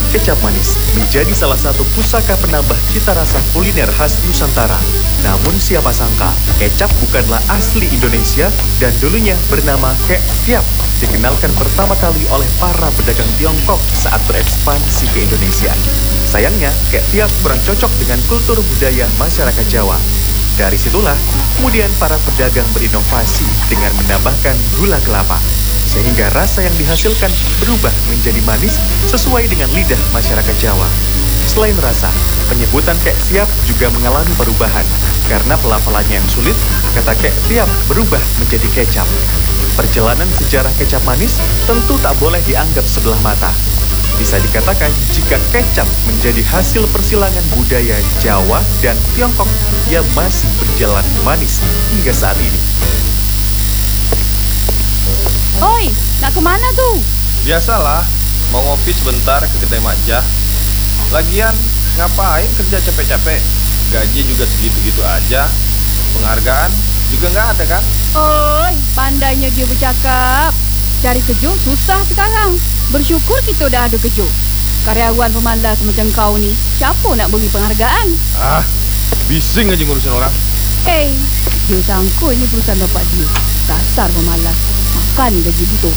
Kecap manis menjadi salah satu pusaka penambah cita rasa kuliner khas Nusantara. Namun siapa sangka, kecap bukanlah asli Indonesia dan dulunya bernama kek tiap. Dikenalkan pertama kali oleh para pedagang Tiongkok saat berekspansi ke Indonesia. Sayangnya, kek tiap kurang cocok dengan kultur budaya masyarakat Jawa. Dari situlah, kemudian para pedagang berinovasi dengan menambahkan gula kelapa. Sehingga rasa yang dihasilkan berubah menjadi manis sesuai dengan lidah masyarakat Jawa. Selain rasa, penyebutan kek tiap juga mengalami perubahan. Karena pelafalannya yang sulit, kata kek tiap berubah menjadi kecap. Perjalanan sejarah kecap manis tentu tak boleh dianggap sebelah mata. Bisa dikatakan jika kecap menjadi hasil persilangan budaya Jawa dan Tiongkok, ia masih berjalan manis hingga saat ini. Oi, nak kemana tuh? Biasalah, mau ngopi sebentar ke kedai Majah. Lagian, ngapain kerja capek-capek? Gaji juga segitu-gitu aja. Penghargaan juga nggak ada kan? Oi, pandainya dia bercakap. Cari kerja susah sekarang. Bersyukur kita udah ada kerja. Karyawan pemalas macam kau ni, siapa nak beri penghargaan? Ah, bising aja ngurusin orang. Hey, dia sangkut ni perusahaan bapak dia. Dasar pemalas. Makan gaji butuh.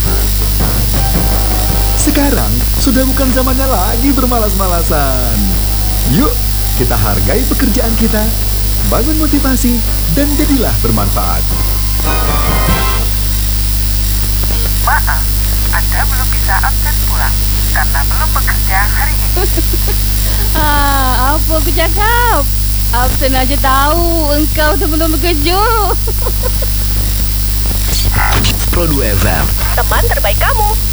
Sekarang sudah bukan zamannya lagi bermalas-malasan. Yuk, kita hargai pekerjaan kita, bangun motivasi, dan jadilah bermanfaat. Maaf, Anda belum bisa absen pulang karena belum bekerja hari ini. Apa aku cakap? Absen aja tahu engkau tu belum bekerja. Pro 2 FM. Teman terbaik kamu.